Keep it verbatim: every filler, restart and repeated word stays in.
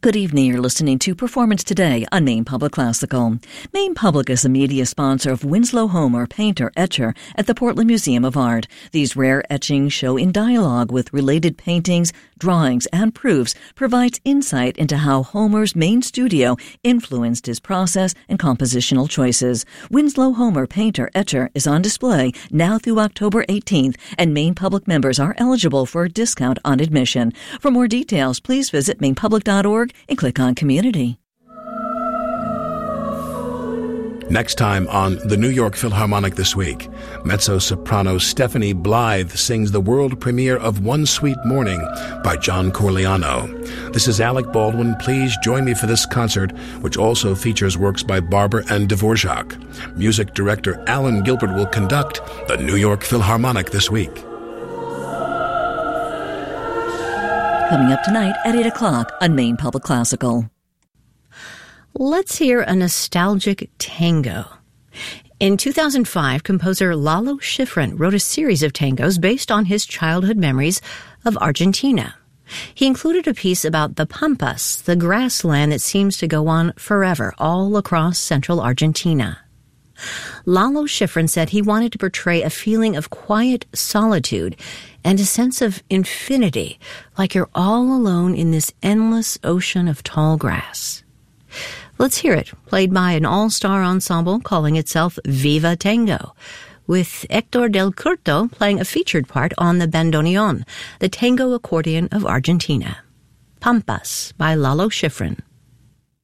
Good evening. You're listening to Performance Today on Maine Public Classical. Maine Public is the media sponsor of Winslow Homer, painter, etcher at the Portland Museum of Art. These rare etchings show in dialogue with related paintings, drawings, and proofs, provides insight into how Homer's main studio influenced his process and compositional choices. Winslow Homer, painter, etcher is on display now through October eighteenth, and Maine Public members are eligible for a discount on admission. For more details, please visit maine public dot org and click on Community. Next time on the New York Philharmonic This Week, mezzo-soprano Stephanie Blythe sings the world premiere of One Sweet Morning by John Corigliano. This is Alec Baldwin. Please join me for this concert, which also features works by Barber and Dvorak. Music director Alan Gilbert will conduct the New York Philharmonic This Week. Coming up tonight at eight o'clock on Maine Public Classical. Let's hear a nostalgic tango. In two thousand five, composer Lalo Schifrin wrote a series of tangos based on his childhood memories of Argentina. He included a piece about the Pampas, the grassland that seems to go on forever all across central Argentina. Lalo Schifrin said he wanted to portray a feeling of quiet solitude and a sense of infinity, like you're all alone in this endless ocean of tall grass. Let's hear it, played by an all-star ensemble calling itself Viva Tango, with Hector del Curto playing a featured part on the bandoneon, the tango accordion of Argentina. Pampas by Lalo Schifrin.